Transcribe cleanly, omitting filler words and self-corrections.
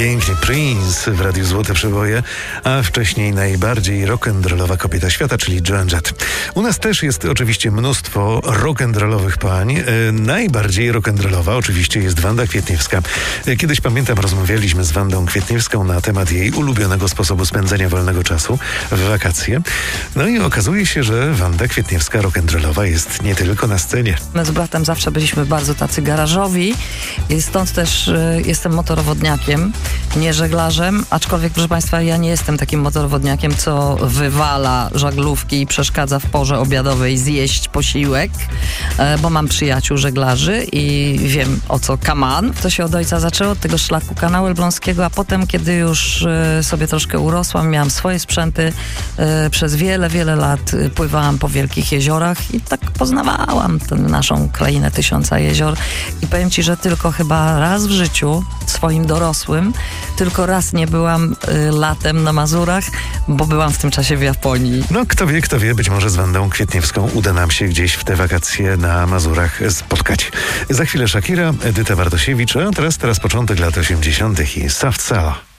Pięknie Prince w Radiu Złote Przeboje, a wcześniej najbardziej rock'n'rollowa kobieta świata, czyli Joan Jett. U nas też jest oczywiście mnóstwo rock'n'rollowych pań. Najbardziej rock'n'rollowa oczywiście jest Wanda Kwietniewska. Kiedyś pamiętam, rozmawialiśmy z Wandą Kwietniewską na temat jej ulubionego sposobu spędzania wolnego czasu w wakacje. No i okazuje się, że Wanda Kwietniewska rock'n'rollowa jest nie tylko na scenie. My z bratem zawsze byliśmy bardzo tacy garażowi i stąd też jestem motorowodniakiem, nie żeglarzem, aczkolwiek, proszę Państwa, ja nie jestem takim motorowodniakiem, co wywala żaglówki i przeszkadza w porze obiadowej zjeść posiłek, bo mam przyjaciół żeglarzy i wiem, o co kaman. To się od ojca zaczęło, od tego szlaku kanału elbląskiego, a potem, kiedy już sobie troszkę urosłam, miałam swoje sprzęty, przez wiele, wiele lat pływałam po wielkich jeziorach i tak poznawałam tę naszą krainę tysiąca jezior i powiem Ci, że tylko chyba raz w życiu, swoim dorosłym, tylko raz nie byłam latem na Mazurach, bo byłam w tym czasie w Japonii. No kto wie, być może z Wandą Kwietniewską uda nam się gdzieś w te wakacje na Mazurach spotkać. Za chwilę Shakira, Edyta Bartosiewicz, a teraz początek lat 80. i Soft Cell.